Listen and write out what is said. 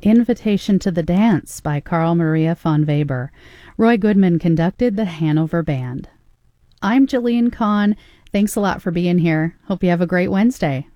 Invitation to the Dance by Carl Maria von Weber. Roy Goodman conducted the Hanover Band. I'm Jillian Kahn. Thanks a lot for being here. Hope you have a great Wednesday.